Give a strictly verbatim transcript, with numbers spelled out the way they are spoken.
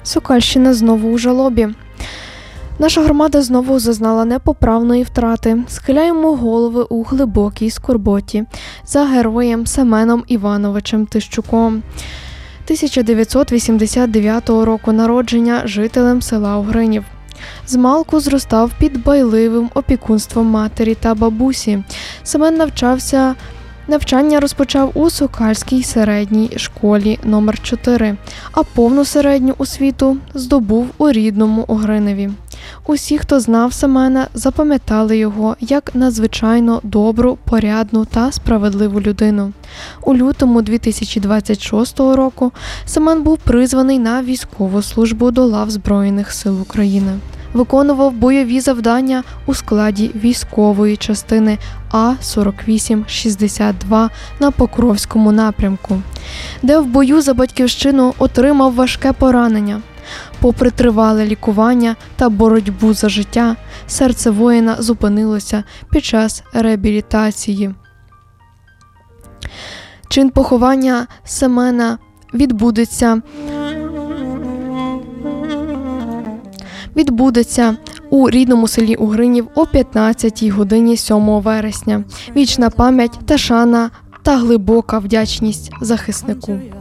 Сокальщина знову у жалобі. Наша громада знову зазнала непоправної втрати. Схиляємо голови у глибокій скорботі за героєм Семеном Івановичем Тищуком. тисяча дев'ятсот вісімдесят дев'ятого року народження, жителем села Угринів. Змалку зростав під дбайливим опікунством матері та бабусі. Семен навчався Навчання розпочав у Сокальській середній школі номер чотири, а повну середню освіту здобув у рідному Угриневі. Усі, хто знав Семена, запам'ятали його як надзвичайно добру, порядну та справедливу людину. У лютому дві тисячі двадцять шостого року Семен був призваний на військову службу до лав Збройних сил України. Виконував бойові завдання у складі військової частини А сорок вісім шістдесят два на Покровському напрямку, де в бою за батьківщину отримав важке поранення. Попри тривале лікування та боротьбу за життя, серце воїна зупинилося під час реабілітації. Чин поховання Семена відбудеться відбудеться у рідному селі Угринів о п'ятнадцятій годині сьомого вересня. Вічна пам'ять та шана та глибока вдячність захиснику.